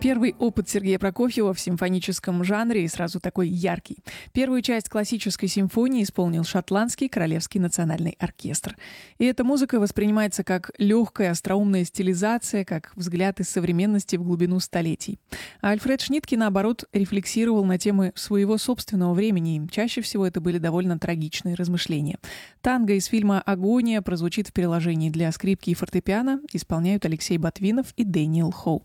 Первый опыт Сергея Прокофьева в симфоническом жанре и сразу такой яркий. Первую часть классической симфонии исполнил Шотландский Королевский национальный оркестр. И эта музыка воспринимается как легкая, остроумная стилизация, как взгляд из современности в глубину столетий. А Альфред Шнитке, наоборот, рефлексировал на темы своего собственного времени. И чаще всего это были довольно трагичные размышления. Танго из фильма «Агония» прозвучит в переложении для скрипки и фортепиано, исполняют Алексей Ботвинов и Дэниел Хоу.